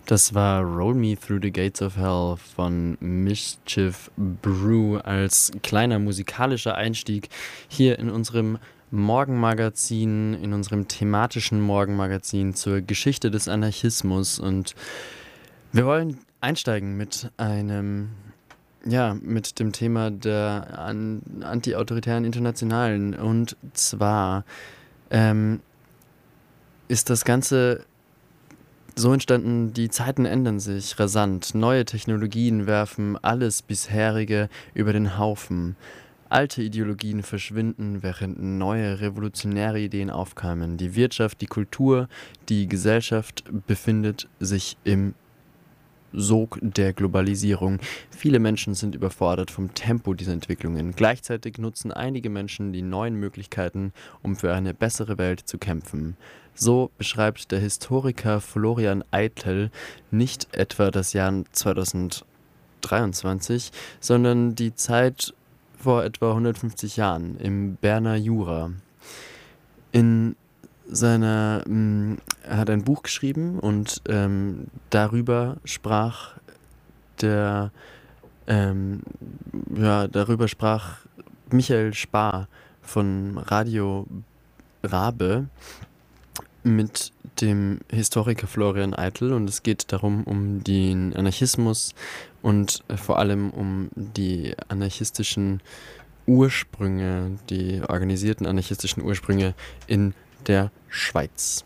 Das war Roll Me Through the Gates of Hell von Mischief Brew als kleiner musikalischer Einstieg hier in unserem Morgenmagazin, in unserem thematischen Morgenmagazin zur Geschichte des Anarchismus. Und wir wollen einsteigen mit mit dem Thema der anti-autoritären Internationalen. Und zwar ist das Ganze so entstanden, die Zeiten ändern sich rasant. Neue Technologien werfen alles bisherige über den Haufen. Alte Ideologien verschwinden, während neue revolutionäre Ideen aufkamen. Die Wirtschaft, die Kultur, die Gesellschaft befindet sich im Sog der Globalisierung. Viele Menschen sind überfordert vom Tempo dieser Entwicklungen. Gleichzeitig nutzen einige Menschen die neuen Möglichkeiten, um für eine bessere Welt zu kämpfen. So beschreibt der Historiker Florian Eitel nicht etwa das Jahr 2023, sondern die Zeit vor etwa 150 Jahren im Berner Jura. Er hat ein Buch geschrieben und darüber sprach Michael Spahr von Radio Rabe mit dem Historiker Florian Eitel, und es geht darum, um den Anarchismus und vor allem um die anarchistischen Ursprünge, die organisierten anarchistischen Ursprünge in der Schweiz.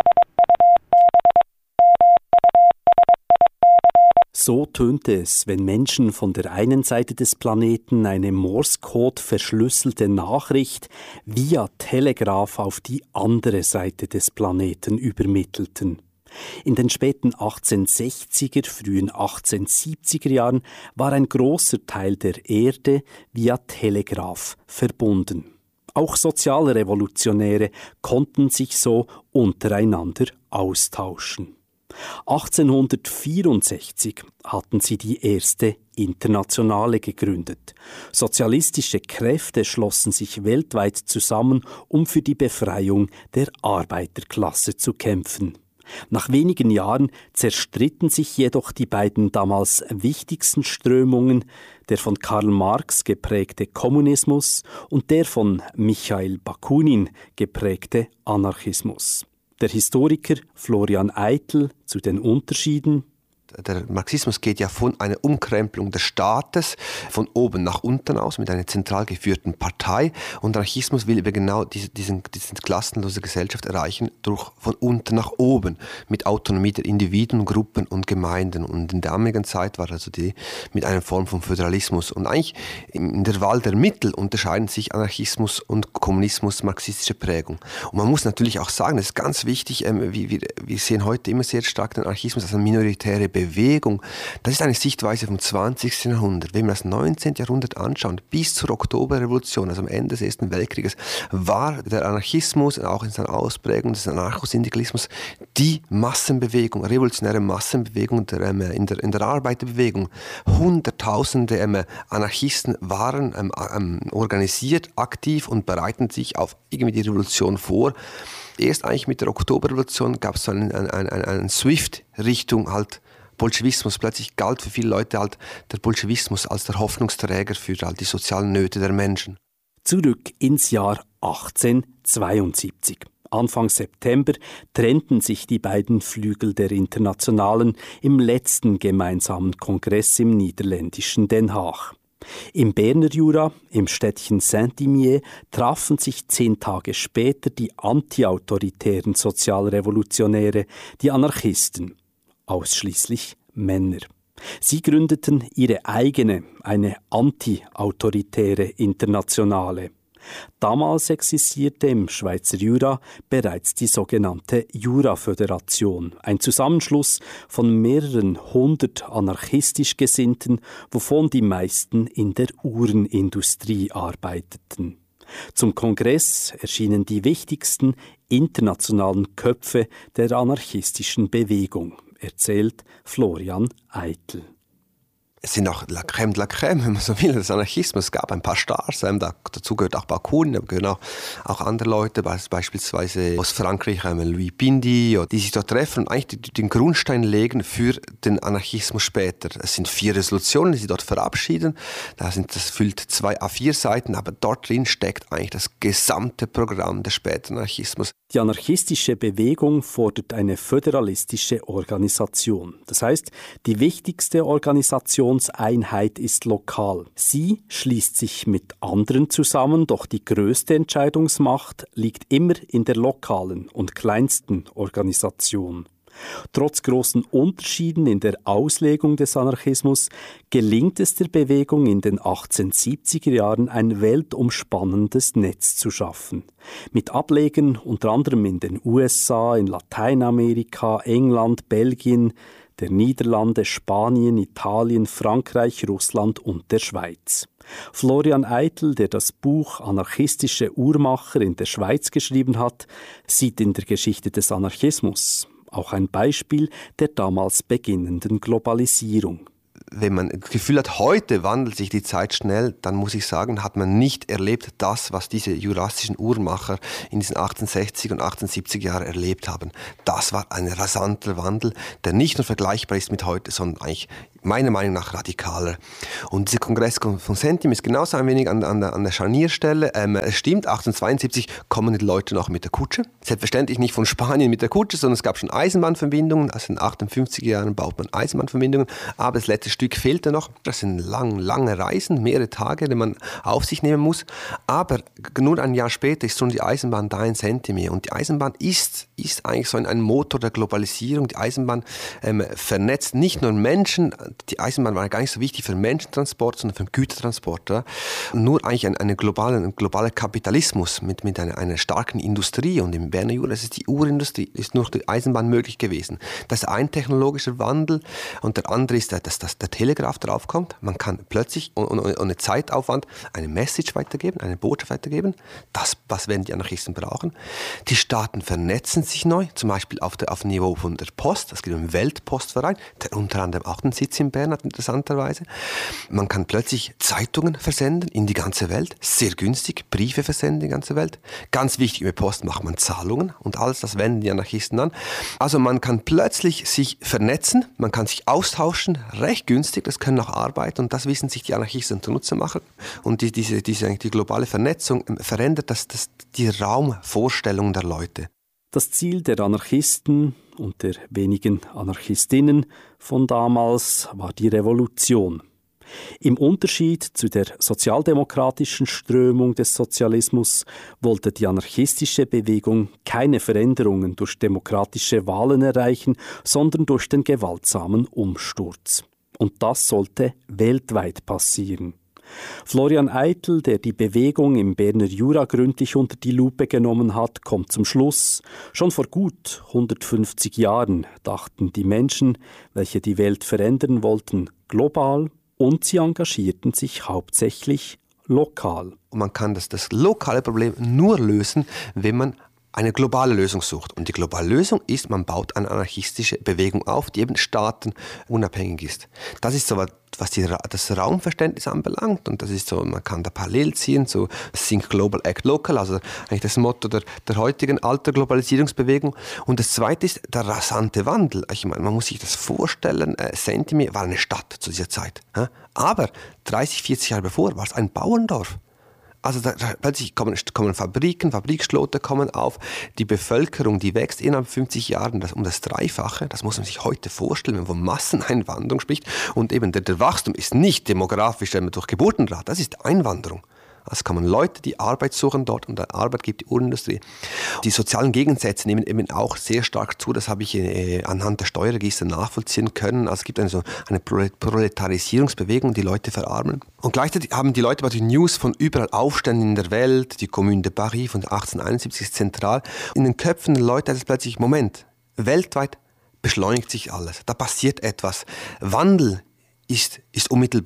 So tönte es, wenn Menschen von der einen Seite des Planeten eine Morse-Code verschlüsselte Nachricht via Telegraph auf die andere Seite des Planeten übermittelten. In den späten 1860er, frühen 1870er Jahren war ein großer Teil der Erde via Telegraph verbunden. Auch Sozialrevolutionäre konnten sich so untereinander austauschen. 1864 hatten sie die erste Internationale gegründet. Sozialistische Kräfte schlossen sich weltweit zusammen, um für die Befreiung der Arbeiterklasse zu kämpfen. Nach wenigen Jahren zerstritten sich jedoch die beiden damals wichtigsten Strömungen, der von Karl Marx geprägte Kommunismus und der von Michail Bakunin geprägte Anarchismus. Der Historiker Florian Eitel zu den Unterschieden. Der Marxismus geht ja von einer Umkrempelung des Staates von oben nach unten aus mit einer zentral geführten Partei, und der Anarchismus will eben genau diese klassenlose Gesellschaft erreichen durch von unten nach oben mit Autonomie der Individuen, Gruppen und Gemeinden. Und in der damaligen Zeit war also die mit einer Form von Föderalismus. Und eigentlich in der Wahl der Mittel unterscheiden sich Anarchismus und Kommunismus marxistische Prägung. Und man muss natürlich auch sagen, das ist ganz wichtig, wir sehen heute immer sehr stark den Anarchismus als eine minoritäre Bewegung. Das ist eine Sichtweise vom 20. Jahrhundert. Wenn wir das 19. Jahrhundert anschauen, bis zur Oktoberrevolution, also am Ende des Ersten Weltkrieges, war der Anarchismus, auch in seiner Ausprägung des Anarchosyndikalismus, die Massenbewegung, revolutionäre Massenbewegung in der Arbeiterbewegung. Hunderttausende Anarchisten waren organisiert, aktiv und bereiten sich auf irgendwie die Revolution vor. Erst eigentlich mit der Oktoberrevolution gab es so einen Swift Richtung halt Bolschewismus. Plötzlich galt für viele Leute halt der Bolschewismus als der Hoffnungsträger für halt die sozialen Nöte der Menschen. Zurück ins Jahr 1872. Anfang September trennten sich die beiden Flügel der Internationalen im letzten gemeinsamen Kongress im niederländischen Den Haag. Im Berner Jura, im Städtchen Saint-Imier, trafen sich 10 Tage später die antiautoritären Sozialrevolutionäre, die Anarchisten, ausschließlich Männer. Sie gründeten ihre eigene, eine antiautoritäre Internationale. Damals existierte im Schweizer Jura bereits die sogenannte Jura-Föderation, ein Zusammenschluss von mehreren 100 anarchistisch Gesinnten, wovon die meisten in der Uhrenindustrie arbeiteten. Zum Kongress erschienen die wichtigsten internationalen Köpfe der anarchistischen Bewegung, erzählt Florian Eitel. Es sind auch la crème de la crème, wenn man so will, des Anarchismus. Es gab ein paar Stars, dazu gehört auch Bakunin, da gehören auch andere Leute, beispielsweise aus Frankreich, Louis Pindy, die sich dort treffen und eigentlich den Grundstein legen für den Anarchismus später. Es sind 4 Resolutionen, die sie dort verabschieden. Das füllt 2 A4-Seiten, aber dort drin steckt eigentlich das gesamte Programm des späteren Anarchismus. Die anarchistische Bewegung fordert eine föderalistische Organisation. Das heißt, die wichtigste Organisationseinheit ist lokal. Sie schließt sich mit anderen zusammen, doch die größte Entscheidungsmacht liegt immer in der lokalen und kleinsten Organisation. Trotz großen Unterschieden in der Auslegung des Anarchismus gelingt es der Bewegung in den 1870er Jahren ein weltumspannendes Netz zu schaffen. Mit Ablegern unter anderem in den USA, in Lateinamerika, England, Belgien, der Niederlande, Spanien, Italien, Frankreich, Russland und der Schweiz. Florian Eitel, der das Buch Anarchistische Uhrmacher in der Schweiz geschrieben hat, sieht in der Geschichte des Anarchismus auch ein Beispiel der damals beginnenden Globalisierung. Wenn man das Gefühl hat, heute wandelt sich die Zeit schnell, dann muss ich sagen, hat man nicht erlebt das, was diese jurassischen Uhrmacher in diesen 1860er und 1870er Jahren erlebt haben. Das war ein rasanter Wandel, der nicht nur vergleichbar ist mit heute, sondern eigentlich meiner Meinung nach radikaler. Und dieser Kongress von Centium ist genauso ein wenig an der Scharnierstelle. Es stimmt, 1872 kommen die Leute noch mit der Kutsche. Selbstverständlich nicht von Spanien mit der Kutsche, sondern es gab schon Eisenbahnverbindungen. Also in den 58er Jahren baut man Eisenbahnverbindungen. Aber das letzte Stück fehlte noch. Das sind lange Reisen, mehrere Tage, die man auf sich nehmen muss. Aber nur ein Jahr später ist schon die Eisenbahn da in Centium. Und die Eisenbahn ist eigentlich so ein Motor der Globalisierung. Die Eisenbahn vernetzt nicht nur Menschen. Die Eisenbahn war gar nicht so wichtig für den Menschentransport, sondern für den Gütertransport. Ja. Nur eigentlich ein globaler Kapitalismus mit einer starken Industrie. Und im Berner Jura, das ist die Uhrindustrie, ist nur die Eisenbahn möglich gewesen. Das ist ein technologischer Wandel. Und der andere ist, dass der Telegraph draufkommt. Man kann plötzlich ohne Zeitaufwand eine Message weitergeben, eine Botschaft weitergeben. Das, was werden die Anarchisten brauchen. Die Staaten vernetzen sich neu, zum Beispiel auf dem Niveau von der Post. Es gibt einen Weltpostverein, der unter anderem auch den Sitz in Bern hat, interessanterweise. Man kann plötzlich Zeitungen versenden in die ganze Welt, sehr günstig, Briefe versenden in die ganze Welt. Ganz wichtig, über Post macht man Zahlungen und alles, das wenden die Anarchisten an. Also man kann plötzlich sich vernetzen, man kann sich austauschen, recht günstig, das können auch arbeiten und das wissen sich die Anarchisten zunutze machen. Und die globale Vernetzung verändert die Raumvorstellung der Leute. Das Ziel der Anarchisten und der wenigen Anarchistinnen von damals war die Revolution. Im Unterschied zu der sozialdemokratischen Strömung des Sozialismus wollte die anarchistische Bewegung keine Veränderungen durch demokratische Wahlen erreichen, sondern durch den gewaltsamen Umsturz. Und das sollte weltweit passieren. Florian Eitel, der die Bewegung im Berner Jura gründlich unter die Lupe genommen hat, kommt zum Schluss. Schon vor gut 150 Jahren dachten die Menschen, welche die Welt verändern wollten, global und sie engagierten sich hauptsächlich lokal. Und man kann das lokale Problem nur lösen, wenn man eine globale Lösung sucht. Und die globale Lösung ist, man baut eine anarchistische Bewegung auf, die eben staatenunabhängig ist. Das ist so, was das Raumverständnis anbelangt. Und das ist so, man kann da parallel ziehen zu Think Global, Act Local, also eigentlich das Motto der heutigen alten Globalisierungsbewegung. Und das Zweite ist der rasante Wandel. Ich meine, man muss sich das vorstellen, Centium war eine Stadt zu dieser Zeit. Aber 30, 40 Jahre bevor war es ein Bauerndorf. Also plötzlich kommen Fabriken, Fabrikschlote kommen auf. Die Bevölkerung, die wächst innerhalb 50 Jahren um das Dreifache. Das muss man sich heute vorstellen, wenn man von Masseneinwanderung spricht. Und eben der Wachstum ist nicht demografisch durch Geburtenrat, das ist Einwanderung. Also kommen Leute, die Arbeit suchen dort und Arbeit gibt die Uhrenindustrie. Die sozialen Gegensätze nehmen eben auch sehr stark zu. Das habe ich anhand der Steuerregister nachvollziehen können. Also es gibt eine Proletarisierungsbewegung, die Leute verarmen. Und gleichzeitig haben die Leute bei den News von überall Aufständen in der Welt. Die Commune de Paris von 1871 ist zentral. In den Köpfen der Leute ist es plötzlich, Moment, weltweit beschleunigt sich alles. Da passiert etwas. Wandel ist unmittelbar.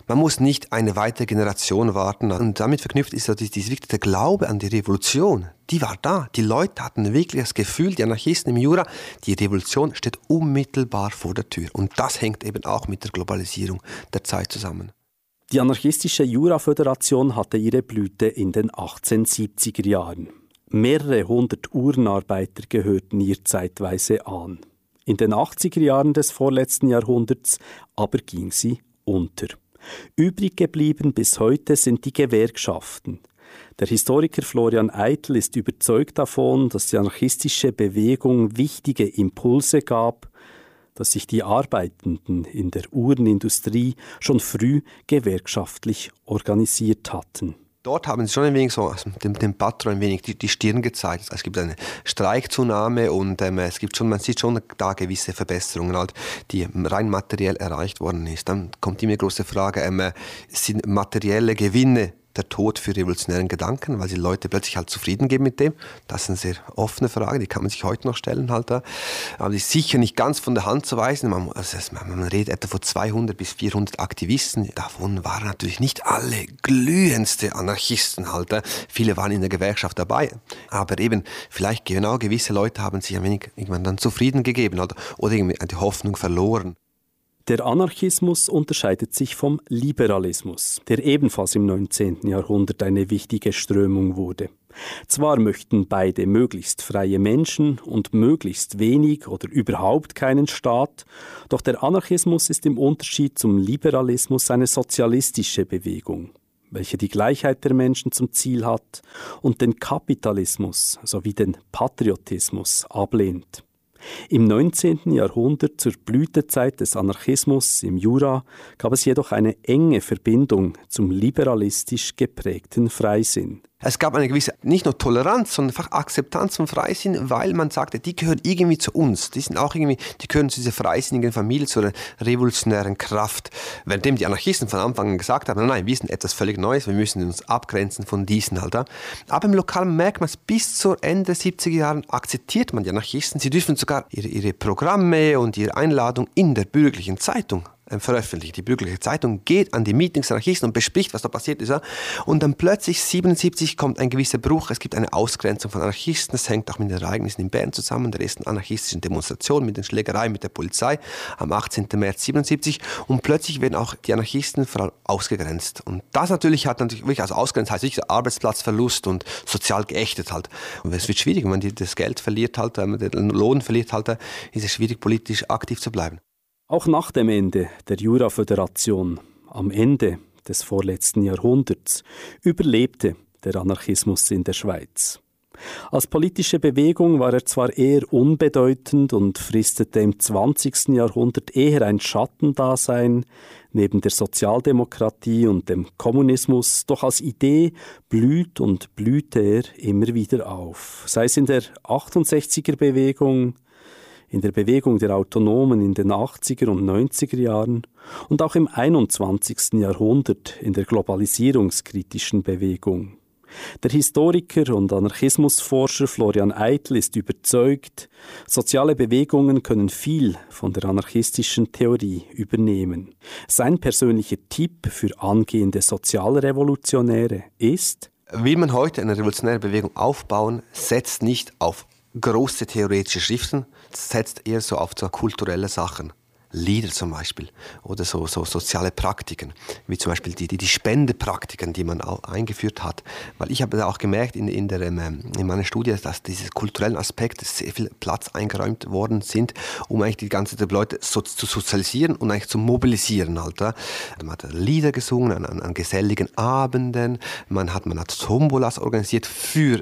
Man muss nicht eine weitere Generation warten. Und damit verknüpft ist der Glaube an die Revolution. Die war da. Die Leute hatten wirklich das Gefühl, die Anarchisten im Jura, die Revolution steht unmittelbar vor der Tür. Und das hängt eben auch mit der Globalisierung der Zeit zusammen. Die anarchistische Jura-Föderation hatte ihre Blüte in den 1870er Jahren. Mehrere hundert Uhrenarbeiter gehörten ihr zeitweise an. In den 80er Jahren des vorletzten Jahrhunderts aber ging sie unter. Übrig geblieben bis heute sind die Gewerkschaften. Der Historiker Florian Eitel ist überzeugt davon, dass die anarchistische Bewegung wichtige Impulse gab, dass sich die Arbeitenden in der Uhrenindustrie schon früh gewerkschaftlich organisiert hatten. Dort haben sie schon ein wenig so dem Patron ein wenig die Stirn gezeigt. Es gibt eine Streikzunahme und man sieht schon da gewisse Verbesserungen, halt, die rein materiell erreicht worden ist. Dann kommt immer die große Frage, sind materielle Gewinne der Tod für revolutionären Gedanken, weil sie Leute plötzlich halt zufrieden geben mit dem? Das ist eine sehr offene Frage, die kann man sich heute noch stellen. Halt, aber die ist sicher nicht ganz von der Hand zu weisen. Man redet etwa von 200 bis 400 Aktivisten. Davon waren natürlich nicht alle glühendste Anarchisten. Halt. Viele waren in der Gewerkschaft dabei. Aber eben, vielleicht genau gewisse Leute haben sich ein wenig irgendwann dann zufrieden gegeben oder irgendwie die Hoffnung verloren. Der Anarchismus unterscheidet sich vom Liberalismus, der ebenfalls im 19. Jahrhundert eine wichtige Strömung wurde. Zwar möchten beide möglichst freie Menschen und möglichst wenig oder überhaupt keinen Staat, doch der Anarchismus ist im Unterschied zum Liberalismus eine sozialistische Bewegung, welche die Gleichheit der Menschen zum Ziel hat und den Kapitalismus sowie den Patriotismus ablehnt. Im 19. Jahrhundert, zur Blütezeit des Anarchismus im Jura, gab es jedoch eine enge Verbindung zum liberalistisch geprägten Freisinn. Es gab eine gewisse, nicht nur Toleranz, sondern einfach Akzeptanz von Freisinn, weil man sagte, die gehören irgendwie zu uns. Die gehören zu dieser freisinnigen Familie, zu einer revolutionären Kraft. Währenddem die Anarchisten von Anfang an gesagt haben, nein, wir sind etwas völlig Neues, wir müssen uns abgrenzen von diesen. Halt. Aber im Lokalen merkt man es, bis zur Ende der 70er Jahre akzeptiert man die Anarchisten. Sie dürfen sogar ihre Programme und ihre Einladung in der bürgerlichen Zeitung veröffentlicht. Die bürgerliche Zeitung geht an die Meetings der Anarchisten und bespricht, was da passiert ist. Und dann plötzlich, 1977, kommt ein gewisser Bruch. Es gibt eine Ausgrenzung von Anarchisten. Es hängt auch mit den Ereignissen in Bern zusammen, der ersten anarchistischen Demonstration, mit den Schlägereien mit der Polizei am 18. März 1977. Und plötzlich werden auch die Anarchisten vor allem ausgegrenzt. Und das hat natürlich wirklich, also ausgrenzt heißt wirklich Arbeitsplatzverlust und sozial geächtet halt. Und es wird schwierig, wenn man das Geld verliert halt, den Lohn verliert halt, ist es schwierig, politisch aktiv zu bleiben. Auch nach dem Ende der Jura-Föderation, am Ende des vorletzten Jahrhunderts, überlebte der Anarchismus in der Schweiz. Als politische Bewegung war er zwar eher unbedeutend und fristete im 20. Jahrhundert eher ein Schattendasein neben der Sozialdemokratie und dem Kommunismus, doch als Idee blüht und blühte er immer wieder auf. Sei es in der 68er-Bewegung, in der Bewegung der Autonomen in den 80er und 90er Jahren und auch im 21. Jahrhundert in der globalisierungskritischen Bewegung. Der Historiker und Anarchismusforscher Florian Eitel ist überzeugt, soziale Bewegungen können viel von der anarchistischen Theorie übernehmen. Sein persönlicher Tipp für angehende Sozialrevolutionäre ist: Will man heute eine revolutionäre Bewegung aufbauen, setzt nicht auf große theoretische Schriften, setzt eher so auf so kulturelle Sachen. Lieder zum Beispiel oder so soziale Praktiken, wie zum Beispiel die Spendepraktiken, die man auch eingeführt hat. Weil ich habe auch gemerkt in meiner Studie, dass diese kulturellen Aspekte sehr viel Platz eingeräumt worden sind, um eigentlich die ganzen Leute zu sozialisieren und eigentlich zu mobilisieren. Halt. Man hat Lieder gesungen an geselligen Abenden, man hat Tombolas organisiert für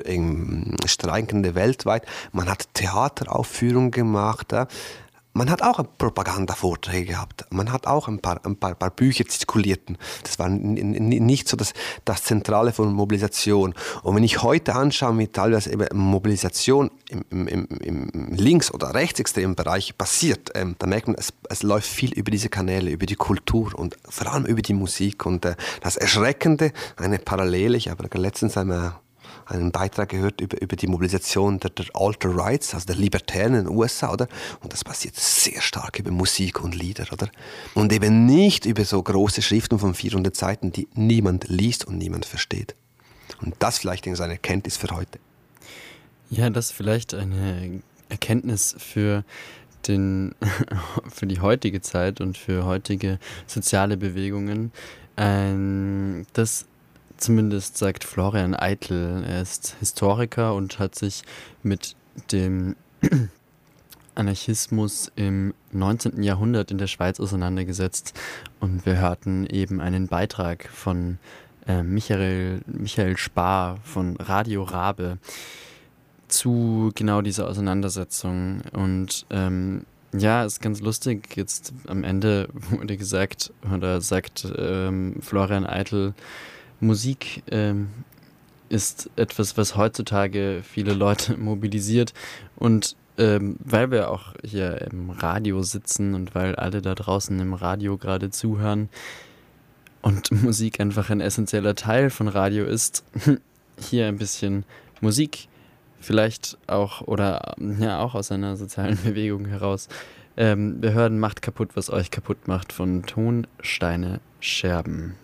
Streikende weltweit, man hat Theateraufführungen gemacht. Man hat auch Propagandavorträge gehabt. Man hat auch ein paar Bücher zirkuliert. Das war nicht so das Zentrale von Mobilisation. Und wenn ich heute anschaue, wie teilweise eben Mobilisation im links- oder rechtsextremen Bereich passiert, dann merkt man, es läuft viel über diese Kanäle, über die Kultur und vor allem über die Musik. Und das Erschreckende, eine Parallele, ich habe letztens eine einen Beitrag gehört über die Mobilisation der Alt-Rights, also der Libertären in den USA, oder? Und das passiert sehr stark über Musik und Lieder, oder? Und eben nicht über so große Schriften von 400 Seiten, die niemand liest und niemand versteht. Und das vielleicht ist eine Erkenntnis für heute. Ja, das ist vielleicht eine Erkenntnis für die heutige Zeit und für heutige soziale Bewegungen. Das zumindest sagt Florian Eitel. Er ist Historiker und hat sich mit dem Anarchismus im 19. Jahrhundert in der Schweiz auseinandergesetzt. Und wir hörten eben einen Beitrag von Michael Spahr von Radio Rabe zu genau dieser Auseinandersetzung. Und ja, ist ganz lustig. Jetzt am Ende wurde gesagt, oder sagt Florian Eitel, Musik ist etwas, was heutzutage viele Leute mobilisiert. Und weil wir auch hier im Radio sitzen und weil alle da draußen im Radio gerade zuhören und Musik einfach ein essentieller Teil von Radio ist, hier ein bisschen Musik. Vielleicht auch, oder ja, auch aus einer sozialen Bewegung heraus. Wir hören Macht kaputt, was euch kaputt macht von Tonsteine Scherben.